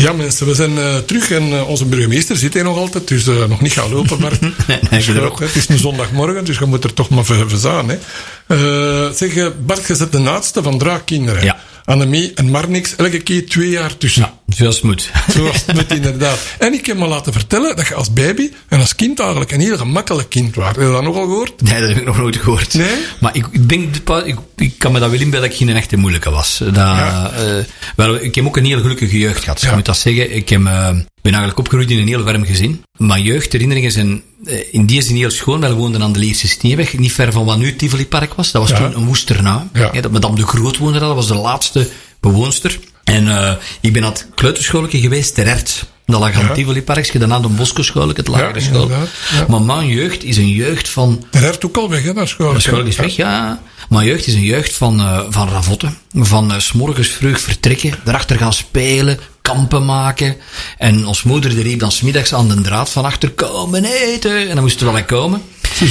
Ja, mensen, we zijn terug en onze burgemeester zit hier nog altijd, dus nog niet gaan lopen, maar het is een zondagmorgen, dus je moet er toch maar verzaan. Zeg, Bart, je zet de laatste van 3 kinderen. Ja. Annemie en Marnix, elke keer 2 jaar tussen. Ja, zoals het moet. Zoals het moet, inderdaad. En ik heb me laten vertellen dat je als baby en als kind eigenlijk een heel gemakkelijk kind was. Heb je dat nogal gehoord? Nee, dat heb ik nog nooit gehoord. Nee? Maar ik kan me dat wel inbeelden dat ik geen echte moeilijke was. Ik heb ook een heel gelukkige jeugd gehad. Ik moet dat zeggen. Ik ben eigenlijk opgegroeid in een heel warm gezin. Mijn jeugdherinneringen zijn in die zin heel schoon. Wij woonden aan de Lierse Sneeuwweg, niet ver van wat nu het Tivoli Park was. Dat was toen een woesternaam. Ja. Dat Madame de Groot woonde daar, dat was de laatste bewoonster. En ik ben aan het kleuterschoolje geweest, ter Ert. Dat lag aan het Tivoli Park, daarna de Bosco-school, het lagere school. Ja. Maar mijn jeugd is een jeugd van... Ter Ert ook al weg, hè, dat school. De school is weg, ja. Mijn jeugd is een jeugd van ravotten. Van 's morgens vroeg vertrekken, daarachter gaan spelen, kampen maken. En ons moeder die riep dan 's middags aan de draad van achter, komen eten. En dan moesten we wel komen.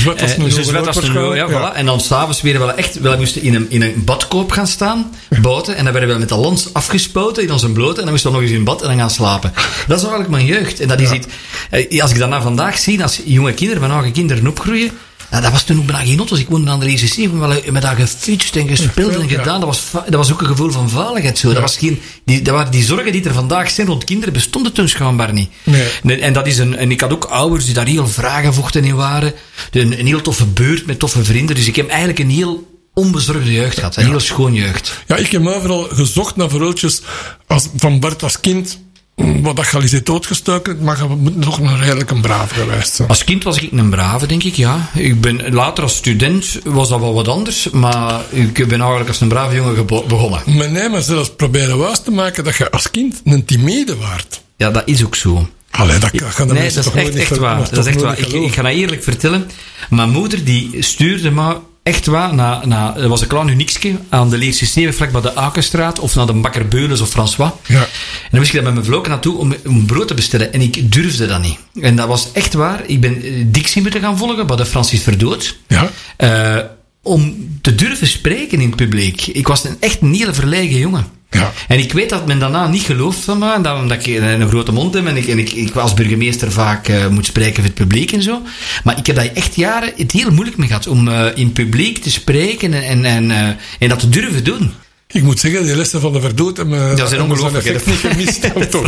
Voilà. En dan s'avonds weer we moesten in een badkoop gaan staan, boten, en dan werden we met de lans afgespoten in onze blote, en dan moesten we nog eens in bad en dan gaan slapen. Dat is eigenlijk mijn jeugd. En dat is iets, als ik dat naar vandaag zie, als jonge kinderen, mijn eigen kinderen opgroeien, dat was toen ook bijna geen auto's. Ik woonde aan de Lierse Sneeuwweg, met daar gefietst en gespeeld en gedaan. Dat was ook een gevoel van veiligheid zo. Dat was die zorgen die er vandaag zijn rond kinderen bestonden toen schijnbaar niet. Nee. En dat is en ik had ook ouders die daar heel vragenvochten in waren. Een heel toffe buurt met toffe vrienden. Dus ik heb eigenlijk een heel onbezorgde jeugd gehad. Een heel schoon jeugd. Ja, ik heb overal gezocht naar verhaaltjes van Bart als kind. Wat dat je al eens hebt doodgestoken, maar je moet nog redelijk een brave geweest zijn. Als kind was ik een brave, denk ik, ja. Later als student was dat wel wat anders, maar ik ben eigenlijk als een brave jongen begonnen. Maar zelfs proberen wijs te maken dat je als kind een timide waart. Ja, dat is ook zo. Allee, dat gaan de mensen toch nooit echt waar. Dat is echt waar. Ik ga dat eerlijk vertellen. Mijn moeder die stuurde me echt waar, er was een klein uniekske aan de Lierse Sneeuwweg, vlak bij de Akenstraat, of naar de Bakker Beules of François. Ja. En dan moest ik daar met mijn vloken naartoe om brood te bestellen. En ik durfde dat niet. En dat was echt waar. Ik ben Dixie moeten gaan volgen, bij de Francis Verdood. Ja. Om te durven spreken in het publiek. Ik was echt een hele verlegen jongen. Ja. En ik weet dat men daarna niet gelooft van me, omdat ik een grote mond heb en ik als burgemeester vaak moet spreken voor het publiek en zo. Maar ik heb dat echt jaren het heel moeilijk mee gehad om in het publiek te spreken en dat te durven doen. Ik moet zeggen, die lessen van de Verdood dat zijn ongelooflijk. Dat niet gemist.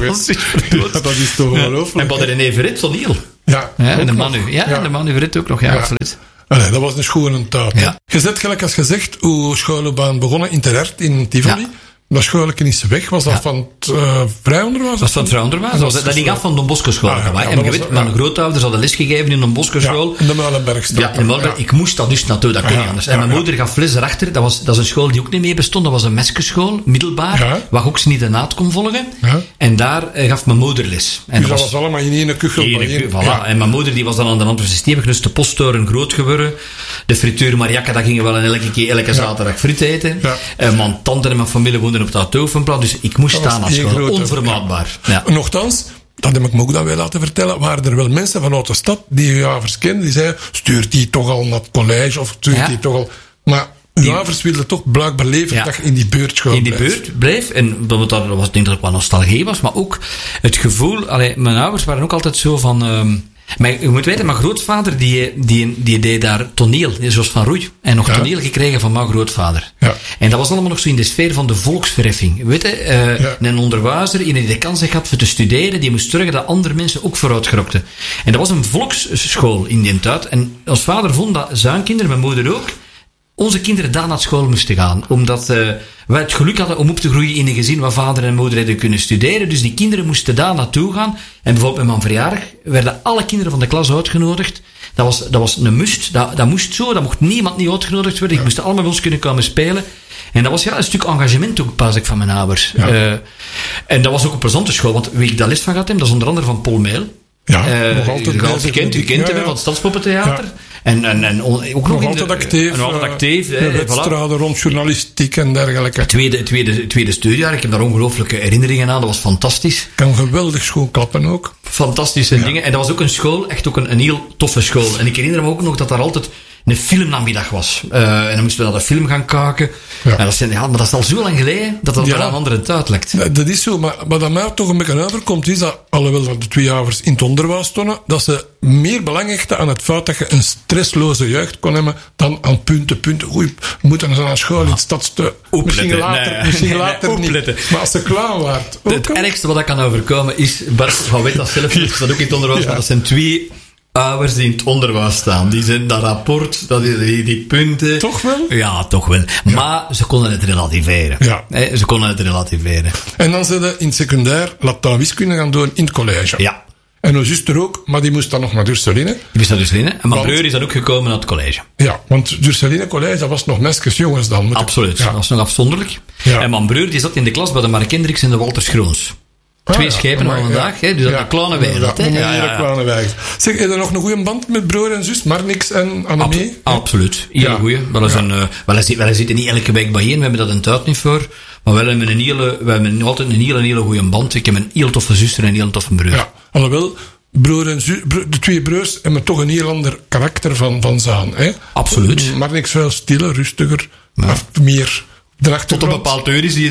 Dat is toch ongelooflijk. En bij de René Verrit zo heel. Ja. En de Manu. En de Manu Verrit ook nog, ja. Absoluut. Allee, dat was een schone taak. Ja. Je zet gelijk als gezegd, uw schoolbaan begonnen in Ter Ert in Tivoli. Ja. Dat schoolje is weg. Was dat van het vrijonderwijs? Dat was van het vrijonderwijs. Dat ging af van Don Bosco school. Mijn grootouders hadden lesgegeven in Don Bosco school. In de Muilenbergstraat. Ja, in Muilenberg. Ik moest dat dus naartoe, dat kon niet anders. En mijn moeder gaf les erachter. Dat is een school die ook niet meer bestond. Dat was een meskenschool, middelbaar, waar ook ze niet de naad kon volgen. Ja. En daar gaf mijn moeder les. En dus dat was allemaal in één kuchel. Voilà. En mijn moeder die was dan aan de Antwerpse Sneeuwweg, dus de posttoren groot geworden. De frituur Mariaca, dat gingen we wel elke zaterdag friet eten. Ja. Mijn tante en mijn familie woonden op dat Tovenplan, dus ik moest staan als school. Onvermaatbaar. Ja. Nochtans, dat heb ik me ook dan weer laten vertellen, waren er wel mensen vanuit de stad die uw ouders kenden, die zeiden, stuurt die toch al naar het college, of stuurt die toch al... Maar uw ouders wilden toch blijkbaar leven dat je in die buurtschool in die buurt bleef. En dat was, ik denk dat het wel nostalgie was, maar ook het gevoel... mijn ouders waren ook altijd zo van... Maar je moet weten, mijn grootvader die deed daar toneel, zoals Van Roei. En nog toneel gekregen van mijn grootvader. Ja. En dat was allemaal nog zo in de sfeer van de volksverheffing. Weet je, een onderwijzer die de kans had voor te studeren, die moest zorgen dat andere mensen ook vooruit gerokten. En dat was een volksschool in die tijd. En ons vader vond dat zijn kinderen, mijn moeder ook, onze kinderen daar naar school moesten gaan. Omdat wij het geluk hadden om op te groeien in een gezin waar vader en moeder hadden kunnen studeren. Dus die kinderen moesten daar naartoe gaan. En bijvoorbeeld met mijn verjaardag werden alle kinderen van de klas uitgenodigd. Dat was een must. Dat moest zo. Dat mocht niemand niet uitgenodigd worden. Die moesten allemaal bij ons kunnen komen spelen. En dat was een stuk engagement ook, pas ik van mijn ouders. Ja. En dat was ook een plezante school. Want wie ik daar les van gehad heb, dat is onder andere van Paul Meel. Ja, nog altijd. U kent hem van het Stadspoppentheater. Ja. En ook nog altijd actief. Wedstrijden rond journalistiek en dergelijke. Tweede studiejaar. Ik heb daar ongelooflijke herinneringen aan. Dat was fantastisch. Kan geweldig school klappen ook. Fantastische dingen. En dat was ook een school, echt ook een heel toffe school. En ik herinner me ook nog dat daar altijd een filmnamiddag was. En dan moesten we naar de film gaan kijken. Ja. En maar dat is al zo lang geleden dat het wel aan andere tijd lijkt. Dat is zo, maar wat aan mij toch een beetje overkomt, is dat, alhoewel dat de 2 ouders in het onderwijs stonden, dat ze meer belang hechten aan het feit dat je een stressloze jeugd kon hebben dan aan punten. Oei, we moeten naar school in het stadste. Misschien later niet. Maar als ze klaar waard. Het ergste wat dat kan overkomen is, Bart van weet dat zelf, dat staat ook in het onderwijs, maar dat zijn 2 ouders die in het onderwijs staan. Die zijn dat rapport, die punten. Toch wel? Ja, toch wel. Ja. Maar ze konden het relativeren. Ja. Ze konden het relativeren. En dan zijn ze in het secundair Latijn wiskunde gaan doen in het college. Ja. En mijn zuster ook, maar die moest dan nog naar Durseline. Die moest naar Durseline. En mijn broer is dan ook gekomen naar het college. Ja, want Durseline college, dat was nog meisjes jongens dan. Absoluut, dat was nog afzonderlijk. Ja. En mijn broer die zat in de klas bij de Mark Hendricks en de Walter Schroens. 2 schepen van vandaag, dus dat is een kleine wereld. Een kleine wereld. Zeg, heb je nog een goede band met broer en zus, Marnix en Annemie? Absoluut, heel goeie. Wij zitten niet elke week bijeen, we hebben dat een tijd niet voor. Maar we hebben altijd een hele goede band. Ik heb een heel toffe zuster en een heel toffe broer. Ja, alhoewel, broer en de 2 broers hebben toch een heel ander karakter van zijn. Hè? Absoluut. Marnix veel stiller, rustiger, meer... Tot een bepaald uur is die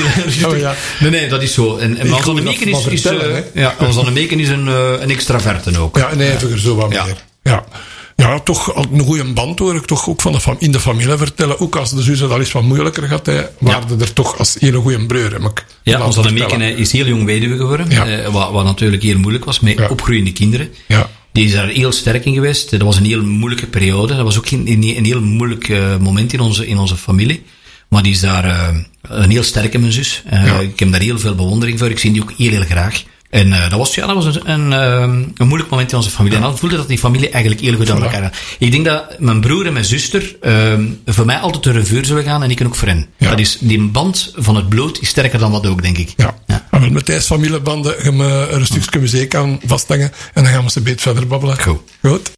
Nee, dat is zo. En onze Annemieke onze Annemieke is een extraverte ook. Ja, en eiviger zo wat meer. Ja, toch een goede band hoor ik toch ook in de familie vertellen. Ook als de zus het al eens wat moeilijker gaat, waren er toch als hele goede broer. Ja, onze Annemieke is heel jong weduwe geworden. Ja. Wat natuurlijk heel moeilijk was, met opgroeiende kinderen. Ja. Die is daar heel sterk in geweest. Dat was een heel moeilijke periode. Dat was ook een heel moeilijk moment in onze familie. Maar die is daar een heel sterke, mijn zus. Ik heb daar heel veel bewondering voor. Ik zie die ook heel graag. En dat was een moeilijk moment in onze familie. En dan voelde dat die familie eigenlijk heel goed aan elkaar gaat. Ik denk dat mijn broer en mijn zuster voor mij altijd de revue zullen gaan en ik ook voor hen. Ja. Dat is, die band van het bloed is sterker dan wat ook, denk ik. Ja. En met deze familiebanden gaan we er een stukje muziek aan vasthangen en dan gaan we ze een beetje verder babbelen. Goed.